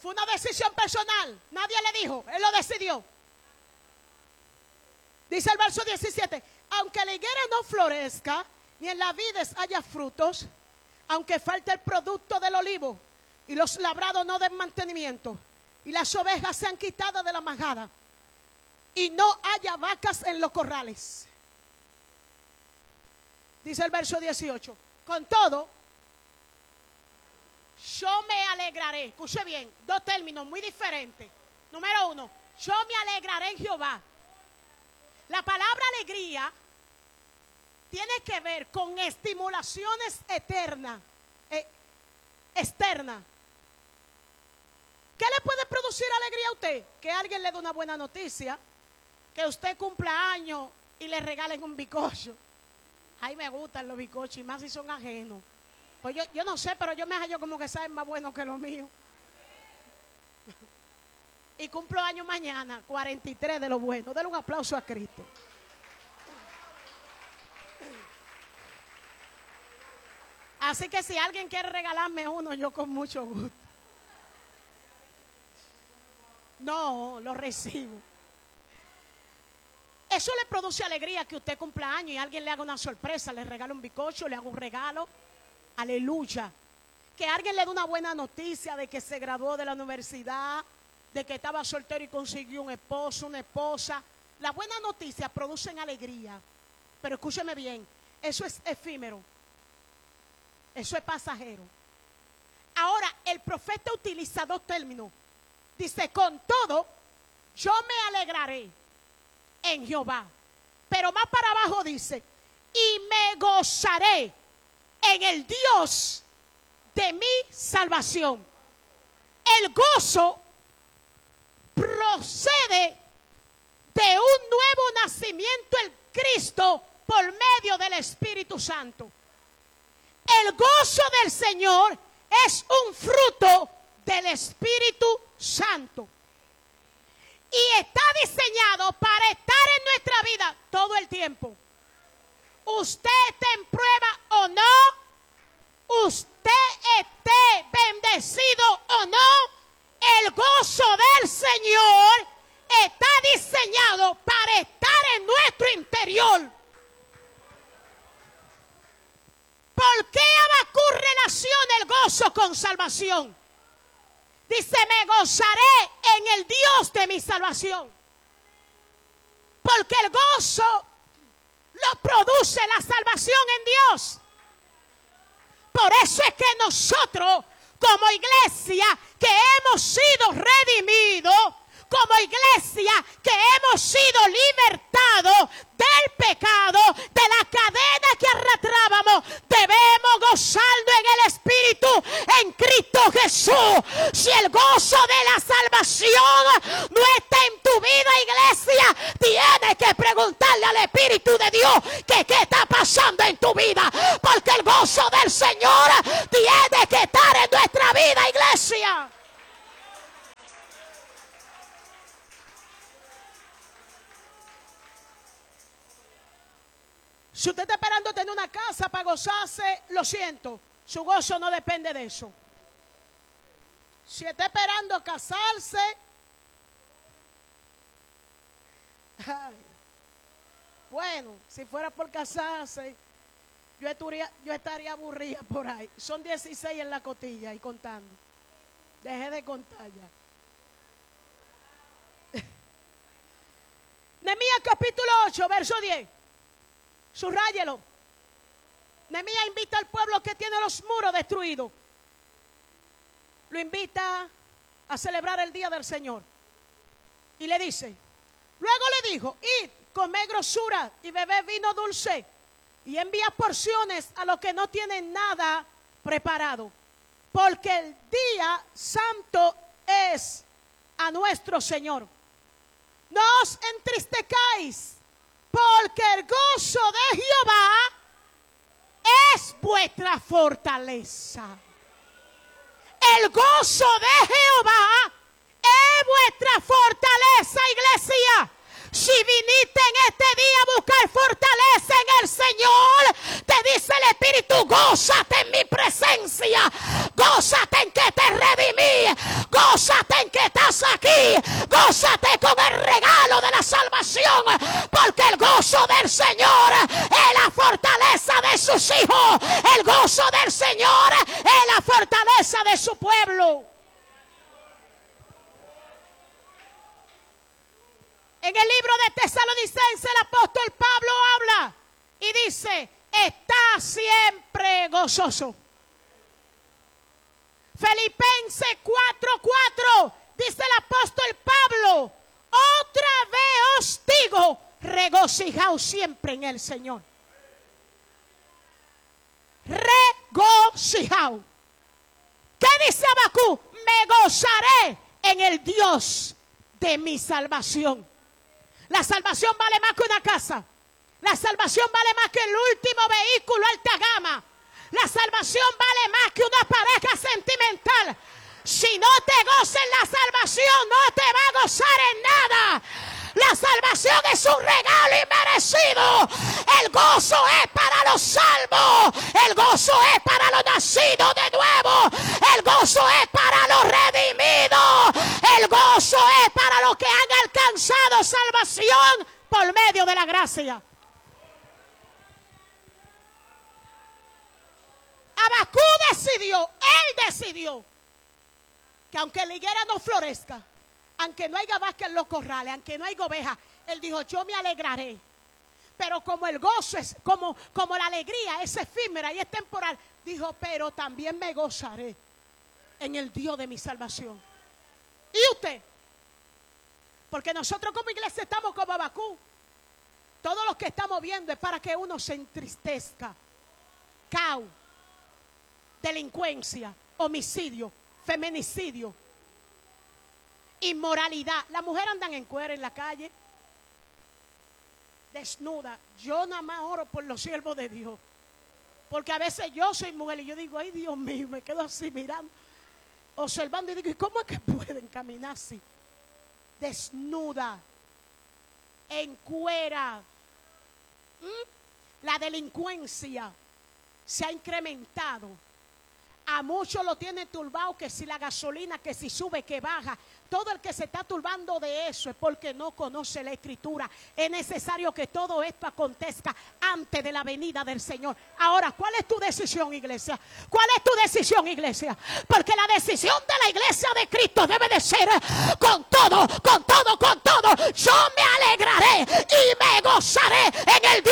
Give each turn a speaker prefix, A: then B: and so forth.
A: Fue una decisión personal. Nadie le dijo, él lo decidió. Dice el verso 17: aunque la higuera no florezca, ni en las vides haya frutos, aunque falte el producto del olivo, y los labrados no den mantenimiento, y las ovejas sean quitadas de la majada, y no haya vacas en los corrales. Dice el verso 18: con todo, yo me alegraré. Escuche bien, dos términos muy diferentes. Número uno, yo me alegraré en Jehová. La palabra alegría tiene que ver con estimulaciones externas. ¿Qué le puede producir alegría a usted? Que alguien le dé una buena noticia, que usted cumpla años y le regalen un bizcocho. Ay, me gustan los bizcochos, y más si son ajenos. Pues yo no sé, pero yo me hallo como que saben más buenos que los míos. Y cumplo años mañana, 43 de lo bueno. Denle un aplauso a Cristo. Así que si alguien quiere regalarme uno, yo con mucho gusto. No, lo recibo. Eso le produce alegría, que usted cumpla años y alguien le haga una sorpresa, le regale un bizcocho, le haga un regalo. Aleluya. Que alguien le dé una buena noticia de que se graduó de la universidad, de que estaba soltero y consiguió un esposo, una esposa. Las buenas noticias producen alegría. Pero escúcheme bien, eso es efímero. Eso es pasajero. Ahora, el profeta utiliza dos términos. Dice, con todo, yo me alegraré en Jehová. Pero más para abajo dice, y me gozaré en el Dios de mi salvación. El gozo procede de un nuevo nacimiento en Cristo por medio del Espíritu Santo. El gozo del Señor es un fruto del Espíritu Santo. Y está diseñado para estar en nuestra vida todo el tiempo. Usted esté en prueba o no, usted esté bendecido o no, el gozo del Señor está diseñado para estar en nuestro interior. ¿Por qué Habacuc relaciona el gozo con salvación? Dice, me gozaré en el Dios de mi salvación. Porque el gozo lo produce la salvación en Dios. Por eso es que nosotros, como iglesia que hemos sido redimidos, como iglesia que hemos sido libertados del pecado, de la cadena que arrastrábamos, debemos gozarnos en el Espíritu, en Cristo Jesús. Si el gozo de la salvación no está en tu vida, iglesia, tienes que preguntarle al Espíritu de Dios que qué está pasando en tu vida, porque el gozo del Señor tiene que estar en nuestra vida, iglesia. Si usted está esperando tener una casa para gozarse, lo siento, su gozo no depende de eso. Si está esperando casarse, bueno, si fuera por casarse, yo estaría aburrida por ahí. Son 16 en la cotilla y contando. Dejé de contar ya. Nehemías capítulo 8, verso 10. Subráyelo. Nehemías invita al pueblo que tiene los muros destruidos. Lo invita a celebrar el día del Señor. Y le dice, luego le dijo, id, comed grosura y bebed vino dulce. Y envía porciones a los que no tienen nada preparado. Porque el día santo es a nuestro Señor. No os entristezcáis, porque el gozo de Jehová es vuestra fortaleza. El gozo de Jehová es vuestra fortaleza, iglesia. Si viniste en este día a buscar fortaleza en el Señor, te dice el Espíritu, gózate en mi presencia, gózate en que te redimí, gózate Gózate con el regalo de la salvación, porque el gozo del Señor es la fortaleza de sus hijos. El gozo del Señor es la fortaleza de su pueblo. En el libro de Tesalonicenses el apóstol Pablo habla y dice: está siempre gozoso. Filipenses 4:4 dice el apóstol Pablo: otra vez os digo, regocijaos siempre en el Señor. Regocijaos. ¿Qué dice Habacuc? Me gozaré en el Dios de mi salvación. La salvación vale más que una casa. La salvación vale más que el último vehículo alta gama. La salvación vale más que una pareja sentimental. Si no te gozas en la salvación, no te va a gozar en nada. La salvación es un regalo inmerecido. El gozo es para los salvos. El gozo es para los nacidos de nuevo. El gozo es para los redimidos. El gozo es para los que han alcanzado salvación por medio de la gracia. Habacuc él decidió que aunque la higuera no florezca, aunque no haya vaca en los corrales, aunque no haya ovejas, él dijo: yo me alegraré. Pero como el gozo es, como la alegría es efímera y es temporal, dijo: pero también me gozaré en el Dios de mi salvación. ¿Y usted? Porque nosotros como iglesia estamos como Habacuc. Todo lo que estamos viendo es para que uno se entristezca. Caos, delincuencia, homicidio, feminicidio, inmoralidad. Las mujeres andan en cuero en la calle, desnuda. Yo nada más oro por los siervos de Dios, porque a veces yo soy mujer y yo digo: ay, Dios mío, me quedo así mirando, observando, y digo: ¿y cómo es que pueden caminar así? Desnuda, en cuera. La delincuencia se ha incrementado. A muchos lo tienen turbado, que si la gasolina, que si sube, que baja. Todo el que se está turbando de eso es porque no conoce la Escritura. Es necesario que todo esto acontezca antes de la venida del Señor. Ahora, ¿cuál es tu decisión, iglesia? ¿Cuál es tu decisión, iglesia? Porque la decisión de la iglesia de Cristo debe de ser con todo, con todo, con todo. Yo me alegraré y me gozaré en el Dios